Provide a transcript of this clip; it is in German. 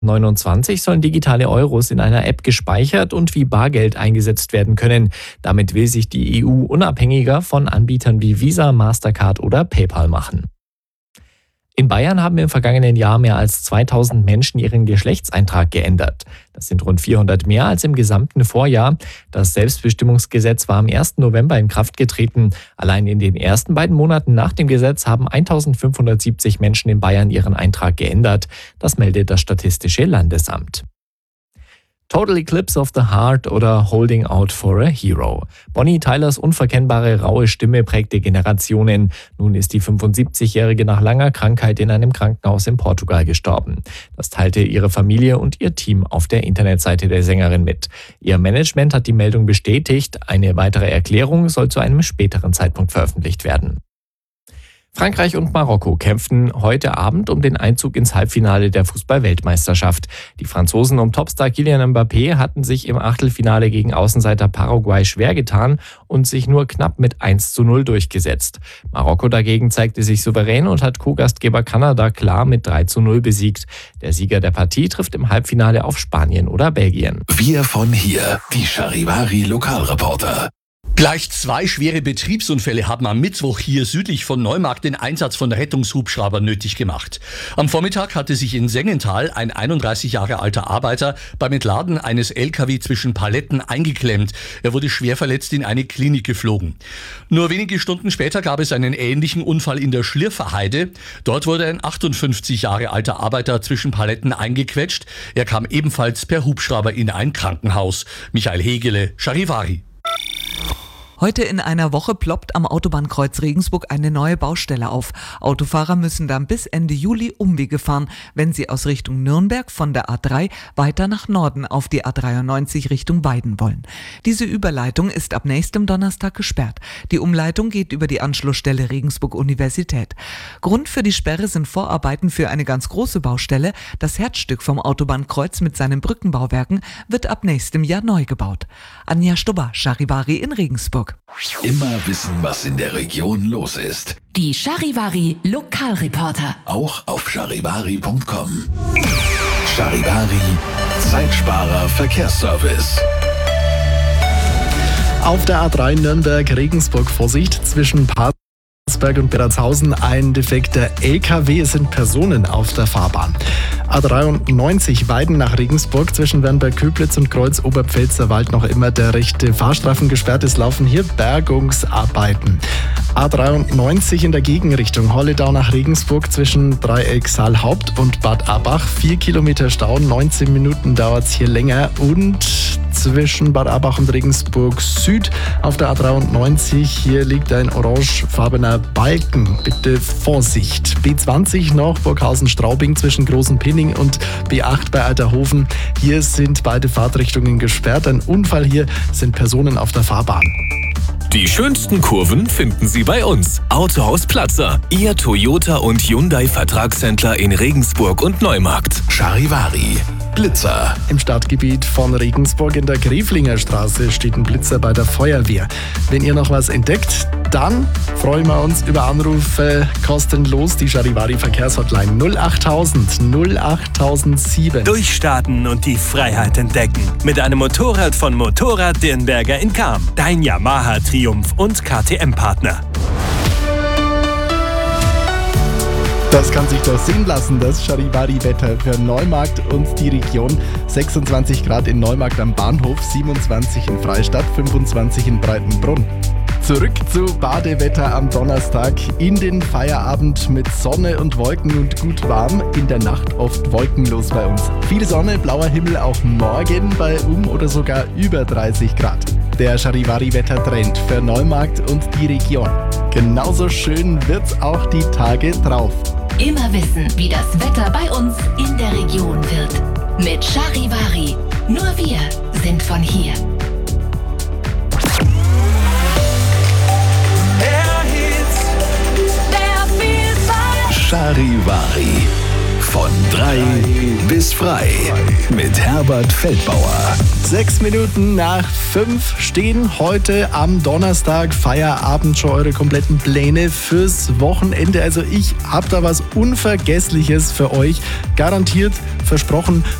29 sollen digitale Euros in einer App gespeichert und wie Bargeld eingesetzt werden können. Damit will sich die EU unabhängiger von Anbietern wie Visa, Mastercard oder PayPal machen. In Bayern haben im vergangenen Jahr mehr als 2000 Menschen ihren Geschlechtseintrag geändert. Das sind rund 400 mehr als im gesamten Vorjahr. Das Selbstbestimmungsgesetz war am 1. November in Kraft getreten. Allein in den ersten beiden Monaten nach dem Gesetz haben 1570 Menschen in Bayern ihren Eintrag geändert. Das meldet das Statistische Landesamt. Total Eclipse of the Heart oder Holding Out for a Hero. Bonnie Tylers unverkennbare, raue Stimme prägte Generationen. Nun ist die 75-Jährige nach langer Krankheit in einem Krankenhaus in Portugal gestorben. Das teilte ihre Familie und ihr Team auf der Internetseite der Sängerin mit. Ihr Management hat die Meldung bestätigt. Eine weitere Erklärung soll zu einem späteren Zeitpunkt veröffentlicht werden. Frankreich und Marokko kämpften heute Abend um den Einzug ins Halbfinale der Fußball-Weltmeisterschaft. Die Franzosen um Topstar Kylian Mbappé hatten sich im Achtelfinale gegen Außenseiter Paraguay schwer getan und sich nur knapp mit 1:0 durchgesetzt. Marokko dagegen zeigte sich souverän und hat Co-Gastgeber Kanada klar mit 3:0 besiegt. Der Sieger der Partie trifft im Halbfinale auf Spanien oder Belgien. Wir von hier, die Charivari Lokalreporter. Gleich 2 schwere Betriebsunfälle haben am Mittwoch hier südlich von Neumarkt den Einsatz von Rettungshubschraubern nötig gemacht. Am Vormittag hatte sich in Sengenthal ein 31 Jahre alter Arbeiter beim Entladen eines LKW zwischen Paletten eingeklemmt. Er wurde schwer verletzt in eine Klinik geflogen. Nur wenige Stunden später gab es einen ähnlichen Unfall in der Schlierferheide. Dort wurde ein 58 Jahre alter Arbeiter zwischen Paletten eingequetscht. Er kam ebenfalls per Hubschrauber in ein Krankenhaus. Michael Hegele, Charivari. Heute in einer Woche ploppt am Autobahnkreuz Regensburg eine neue Baustelle auf. Autofahrer müssen dann bis Ende Juli Umwege fahren, wenn sie aus Richtung Nürnberg von der A3 weiter nach Norden auf die A93 Richtung Weiden wollen. Diese Überleitung ist ab nächstem Donnerstag gesperrt. Die Umleitung geht über die Anschlussstelle Regensburg Universität. Grund für die Sperre sind Vorarbeiten für eine ganz große Baustelle. Das Herzstück vom Autobahnkreuz mit seinen Brückenbauwerken wird ab nächstem Jahr neu gebaut. Anja Stubber, Charivari in Regensburg. Immer wissen, was in der Region los ist. Die Charivari Lokalreporter. Auch auf charivari.com. Charivari, Zeitsparer Verkehrsservice. Auf der A3 Nürnberg-Regensburg Vorsicht zwischen Parsberg und Beratshausen ein defekter LKW, es sind Personen auf der Fahrbahn. A93 Weiden nach Regensburg zwischen Wernberg-Köblitz und Kreuz-Oberpfälzerwald noch immer der rechte Fahrstreifen gesperrt. Es laufen hier Bergungsarbeiten. A93 in der Gegenrichtung Holledau nach Regensburg zwischen Dreieck Saalhaupt und Bad Abach. 4 Kilometer Stau, 19 Minuten dauert es hier länger. Und zwischen Bad Abach und Regensburg Süd auf der A93. Hier liegt ein orangefarbener Balken. Bitte Vorsicht. B20 noch Burghausen-Straubing zwischen Großenpinning und B8 bei Alterhofen. Hier sind beide Fahrtrichtungen gesperrt. Ein Unfall hier, sind Personen auf der Fahrbahn. Die schönsten Kurven finden Sie bei uns. Autohaus Platzer, Ihr Toyota und Hyundai Vertragshändler in Regensburg und Neumarkt. Charivari, Blitzer. Im Stadtgebiet von Regensburg in der Greflinger Straße steht ein Blitzer bei der Feuerwehr. Wenn ihr noch was entdeckt, dann freuen wir uns über Anrufe kostenlos. Die Charivari Verkehrshotline 08000 08007. Durchstarten und die Freiheit entdecken. Mit einem Motorrad von Motorrad Dirnberger in Cham. Dein Yamaha Triumph und KTM-Partner. Das kann sich doch sehen lassen, das Charivari-Wetter für Neumarkt und die Region. 26 Grad in Neumarkt am Bahnhof, 27 in Freistadt, 25 in Breitenbrunn. Zurück zu Badewetter am Donnerstag. In den Feierabend mit Sonne und Wolken und gut warm. In der Nacht oft wolkenlos bei uns. Viel Sonne, blauer Himmel auch morgen bei oder sogar über 30 Grad. Der Charivari-Wettertrend für Neumarkt und die Region. Genauso schön wird's auch die Tage drauf. Immer wissen, wie das Wetter bei uns in der Region wird. Mit Charivari. Nur wir sind von hier. Charivari. Von 3 bis frei mit Herbert Feldbauer. 6 Minuten nach 5 stehen heute am Donnerstag Feierabend schon eure kompletten Pläne fürs Wochenende. Also ich habe da was Unvergessliches für euch. Garantiert, versprochen.